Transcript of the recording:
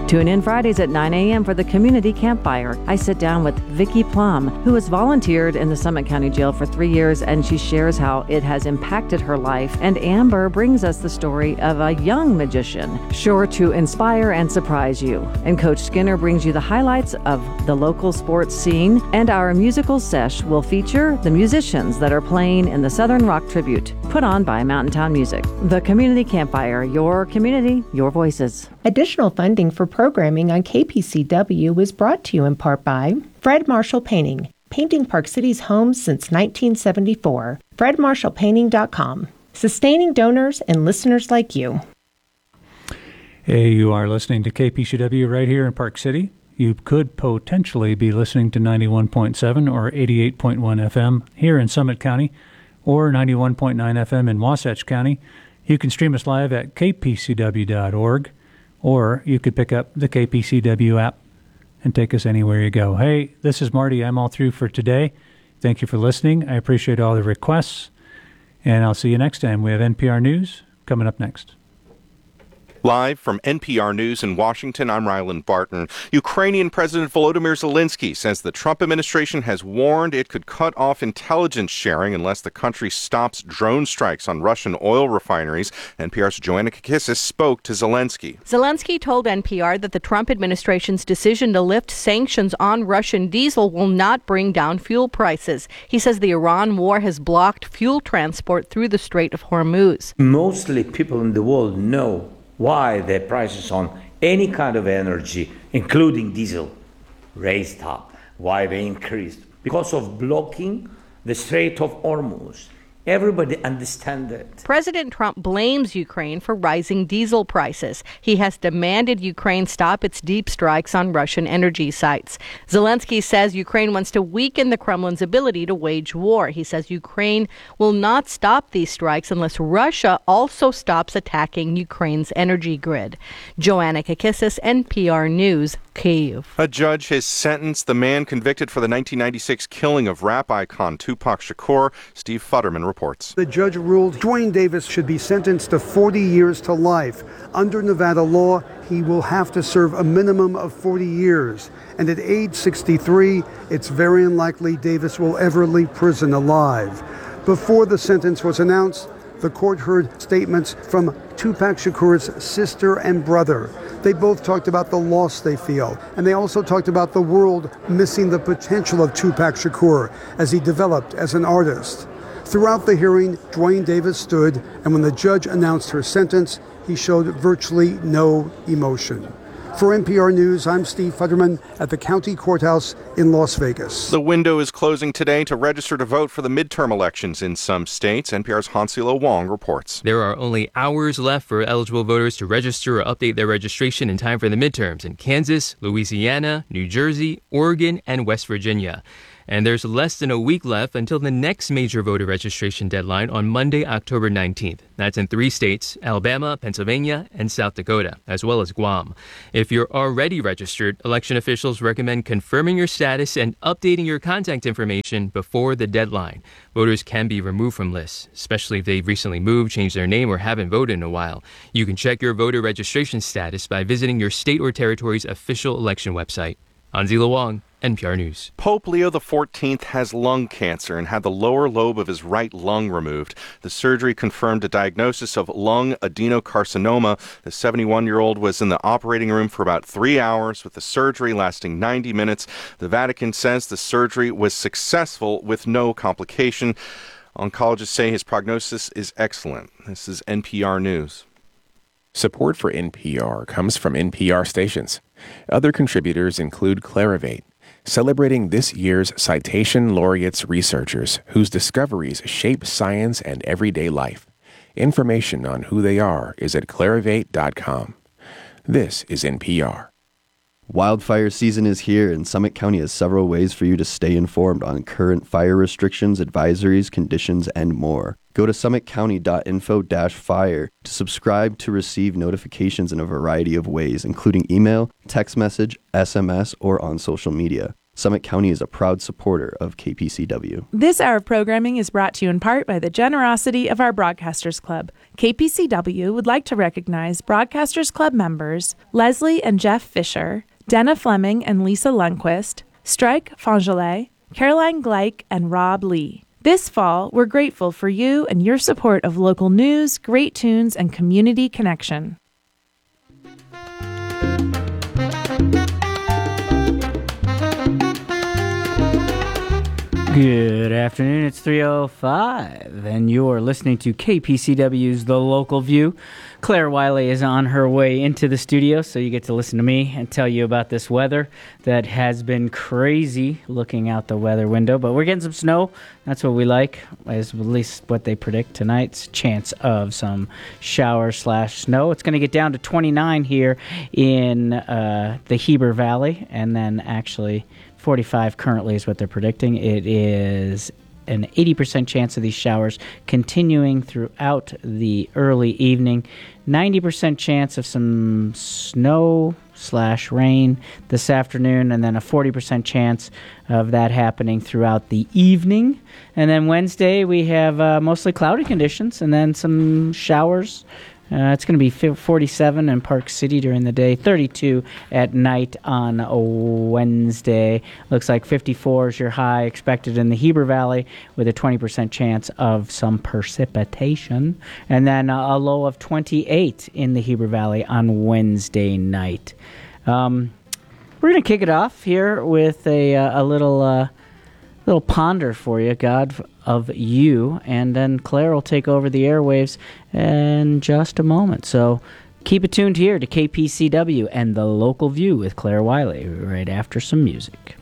Tune in Fridays at 9 a.m. for the Community Campfire. I sit down with Vicki Plum, who has volunteered in the Summit County Jail for 3 years, and she shares how it has impacted her life. And Amber brings us the story of a young magician, sure to inspire and surprise you. And Coach Skinner brings you the highlights of the local sports scene, and our musical sesh will feature the musicians that are playing in the Southern Rock Tribute, put on by Mountain Town Music. The Community Campfire, your community, your voices. Additional funding for programming on KPCW is brought to you in part by Fred Marshall Painting, painting Park City's homes since 1974. FredMarshallPainting.com, sustaining donors and listeners like you. Hey, you are listening to KPCW right here in Park City. You could potentially be listening to 91.7 or 88.1 FM here in Summit County, or 91.9 FM in Wasatch County. You can stream us live at kpcw.org, or you could pick up the KPCW app and take us anywhere you go. Hey, this is Marty. I'm all through for today. Thank you for listening. I appreciate all the requests, and I'll see you next time. We have NPR News coming up next. Live from NPR News in Washington, I'm Ryland Barton. Ukrainian President Volodymyr Zelensky says the Trump administration has warned it could cut off intelligence sharing unless the country stops drone strikes on Russian oil refineries. NPR's Joanna Kakissis spoke to Zelensky. Zelensky told NPR that the Trump administration's decision to lift sanctions on Russian diesel will not bring down fuel prices. He says the Iran war has blocked fuel transport through the Strait of Hormuz. Mostly people in the world know why the prices on any kind of energy, including diesel, raised up, why they increased. Because of blocking the Strait of Hormuz. Everybody understands it. President Trump blames Ukraine for rising diesel prices. He has demanded Ukraine stop its deep strikes on Russian energy sites. Zelensky says Ukraine wants to weaken the Kremlin's ability to wage war. He says Ukraine will not stop these strikes unless Russia also stops attacking Ukraine's energy grid. Joanna Kakissis, NPR News, Kyiv. A judge has sentenced the man convicted for the 1996 killing of rap icon Tupac Shakur. Steve Futterman reports. The judge ruled Dwayne Davis should be sentenced to 40 years to life. Under Nevada law, he will have to serve a minimum of 40 years. And at age 63, it's very unlikely Davis will ever leave prison alive. Before the sentence was announced, the court heard statements from Tupac Shakur's sister and brother. They both talked about the loss they feel, and they also talked about the world missing the potential of Tupac Shakur as he developed as an artist. Throughout the hearing, Dwayne Davis stood, and when the judge announced her sentence, he showed virtually no emotion. For NPR News, I'm Steve Futterman at the county courthouse in Las Vegas. The window is closing today to register to vote for the midterm elections in some states. NPR's Hansilo Wong reports. There are only hours left for eligible voters to register or update their registration in time for the midterms in Kansas, Louisiana, New Jersey, Oregon, and West Virginia. And there's less than a week left until the next major voter registration deadline on Monday, October 19th. That's in 3 states, Alabama, Pennsylvania, and South Dakota, as well as Guam. If you're already registered, election officials recommend confirming your status and updating your contact information before the deadline. Voters can be removed from lists, especially if they've recently moved, changed their name, or haven't voted in a while. You can check your voter registration status by visiting your state or territory's official election website. Anzila Wong, NPR News. Pope Leo XIV has lung cancer and had the lower lobe of his right lung removed. The surgery confirmed a diagnosis of lung adenocarcinoma. The 71-year-old was in the operating room for about 3 hours, with the surgery lasting 90 minutes. The Vatican says the surgery was successful with no complication. Oncologists say his prognosis is excellent. This is NPR News. Support for NPR comes from NPR stations. Other contributors include Clarivate, celebrating this year's Citation Laureates researchers whose discoveries shape science and everyday life. Information on who they are is at clarivate.com. This is NPR. Wildfire season is here, and Summit County has several ways for you to stay informed on current fire restrictions, advisories, conditions, and more. Go to summitcounty.info-fire to subscribe to receive notifications in a variety of ways, including email, text message, SMS, or on social media. Summit County is a proud supporter of KPCW. This hour of programming is brought to you in part by the generosity of our Broadcasters Club. KPCW would like to recognize Broadcasters Club members Leslie and Jeff Fisher, Denna Fleming and Lisa Lundquist, Strike Fongelet, Caroline Gleich, and Rob Lee. This fall, we're grateful for you and your support of local news, great tunes, and community connection. Good afternoon, it's 3:05, and you're listening to KPCW's The Local View. Claire Wiley is on her way into the studio, so you get to listen to me and tell you about this weather that has been crazy looking out the weather window. But we're getting some snow. That's what we like, is at least what they predict tonight's chance of some shower/snow. It's going to get down to 29 here in the Heber Valley, and then actually 45 currently is what they're predicting. It is an 80% chance of these showers continuing throughout the early evening. 90% chance of some snow/rain this afternoon, and then a 40% chance of that happening throughout the evening. And then Wednesday we have mostly cloudy conditions and then some showers. It's going to be 47 in Park City during the day, 32 at night on Wednesday. Looks like 54 is your high expected in the Heber Valley with a 20% chance of some precipitation. And then a low of 28 in the Heber Valley on Wednesday night. We're going to kick it off here with a little ponder for you, God of You, and then Claire will take over the airwaves in just a moment. So keep it tuned here to KPCW and The Local View with Claire Wiley right after some music.